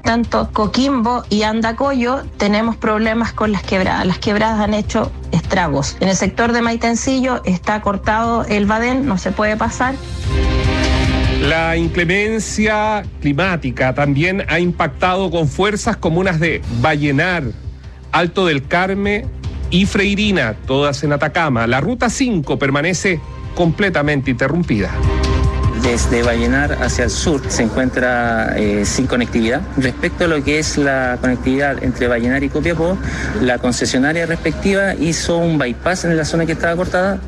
tanto Coquimbo y Andacollo tenemos problemas con las quebradas. Las quebradas han hecho estragos. En el sector de Maitencillo está cortado el badén, no se puede pasar. La inclemencia climática también ha impactado con fuerzas comunas de Vallenar, Alto del Carmen y Freirina, todas en Atacama. La ruta 5 permanece completamente interrumpida. Desde Vallenar hacia el sur se encuentra sin conectividad. Respecto a lo que es la conectividad entre Vallenar y Copiapó, la concesionaria respectiva hizo un bypass en la zona que estaba cortada.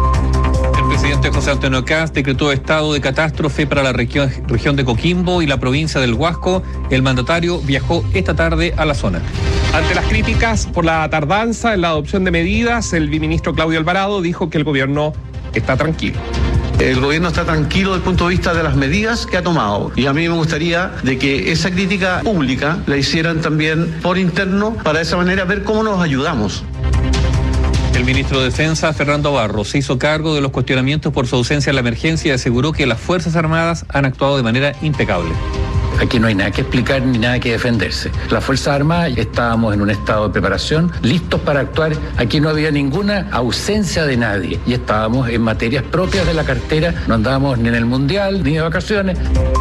El presidente José Antonio Kast decretó estado de catástrofe para la región de Coquimbo y la provincia del Huasco. El mandatario viajó esta tarde a la zona. Ante las críticas por la tardanza en la adopción de medidas, el viceministro Claudio Alvarado dijo que el gobierno está tranquilo. El gobierno está tranquilo desde el punto de vista de las medidas que ha tomado, y a mí me gustaría de que esa crítica pública la hicieran también por interno, para de esa manera ver cómo nos ayudamos. El ministro de Defensa, Fernando Barros, se hizo cargo de los cuestionamientos por su ausencia en la emergencia y aseguró que las Fuerzas Armadas han actuado de manera impecable. Aquí no hay nada que explicar ni nada que defenderse. Las Fuerzas Armadas estábamos en un estado de preparación, listos para actuar. Aquí no había ninguna ausencia de nadie y estábamos en materias propias de la cartera. No andábamos ni en el Mundial ni de vacaciones.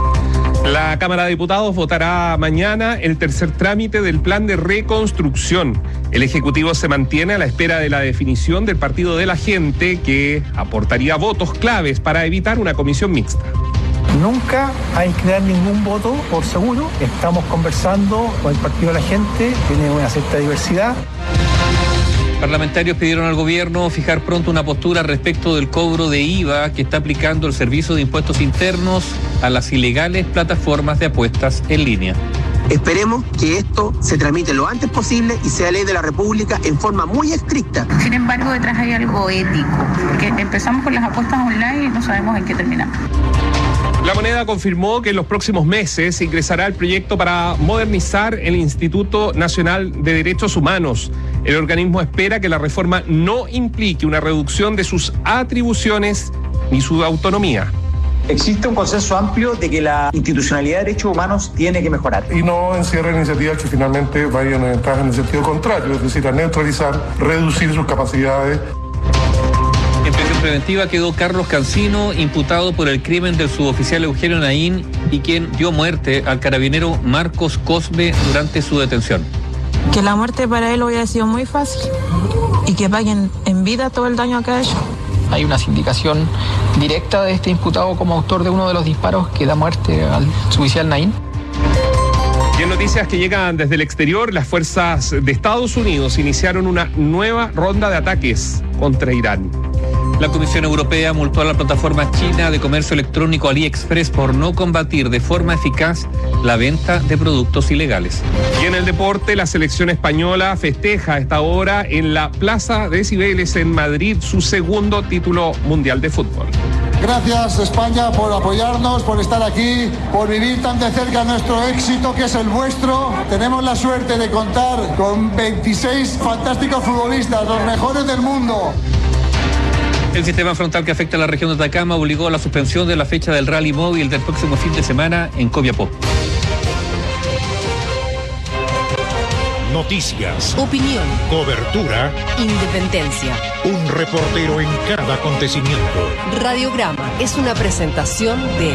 La Cámara de Diputados votará mañana el tercer trámite del plan de reconstrucción. El Ejecutivo se mantiene a la espera de la definición del Partido de la Gente, que aportaría votos claves para evitar una comisión mixta. Nunca hay que dar ningún voto por seguro. Estamos conversando con el Partido de la Gente, tiene una cierta diversidad. Parlamentarios pidieron al gobierno fijar pronto una postura respecto del cobro de IVA que está aplicando el Servicio de Impuestos Internos a las ilegales plataformas de apuestas en línea. Esperemos que esto se tramite lo antes posible y sea ley de la República en forma muy estricta. Sin embargo, detrás hay algo ético, porque empezamos con las apuestas online y no sabemos en qué terminamos. La Moneda confirmó que en los próximos meses ingresará el proyecto para modernizar el Instituto Nacional de Derechos Humanos. El organismo espera que la reforma no implique una reducción de sus atribuciones ni su autonomía. Existe un consenso amplio de que la institucionalidad de derechos humanos tiene que mejorar. Y no encierra iniciativas que finalmente vayan a entrar en el sentido contrario, es decir, a neutralizar, reducir sus capacidades. En prisión preventiva quedó Carlos Cancino, imputado por el crimen del suboficial Eugenio Naín y quien dio muerte al carabinero Marcos Cosme durante su detención. Que la muerte para él hubiera sido muy fácil y que paguen en vida todo el daño que ha hecho. Hay una sindicación directa de este imputado como autor de uno de los disparos que da muerte al suboficial Naín. Y en noticias que llegan desde el exterior, las fuerzas de Estados Unidos iniciaron una nueva ronda de ataques contra Irán. La Comisión Europea multó a la plataforma china de comercio electrónico AliExpress por no combatir de forma eficaz la venta de productos ilegales. Y en el deporte, la selección española festeja a esta hora en la Plaza de Cibeles en Madrid su segundo título mundial de fútbol. Gracias, España, por apoyarnos, por estar aquí, por vivir tan de cerca nuestro éxito, que es el vuestro. Tenemos la suerte de contar con 26 fantásticos futbolistas, los mejores del mundo. El sistema frontal que afecta a la región de Atacama obligó a la suspensión de la fecha del rally móvil del próximo fin de semana en Copiapó. Noticias, opinión, cobertura, independencia. Un reportero en cada acontecimiento. Radiograma es una presentación de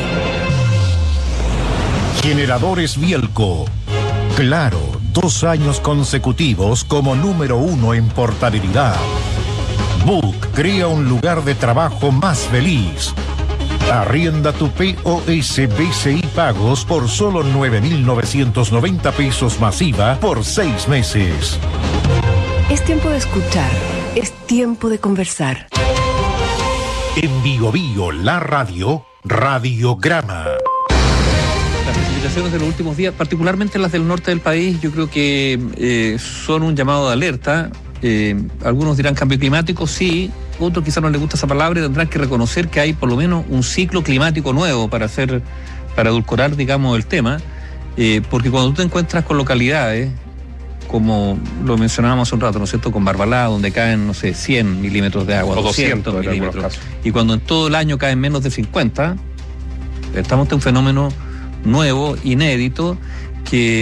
Generadores Bielco. Claro, 2 años consecutivos como número 1 en portabilidad. Book crea un lugar de trabajo más feliz. Arrienda tu POS BCI Pagos por solo 9.990 pesos masiva por 6 meses. Es tiempo de escuchar, es tiempo de conversar. En Bio Bio, la radio, Radiograma. Las precipitaciones de los últimos días, particularmente las del norte del país, yo creo que son un llamado de alerta. Algunos dirán cambio climático, sí, otros quizás no les gusta esa palabra y tendrán que reconocer que hay por lo menos un ciclo climático nuevo para edulcorar, digamos, el tema, porque cuando tú te encuentras con localidades, como lo mencionábamos hace un rato, ¿no es cierto?, con Barbalá, donde caen, no sé, 100 milímetros de agua, o 200 milímetros, y cuando en todo el año caen menos de 50, estamos ante un fenómeno nuevo, inédito, que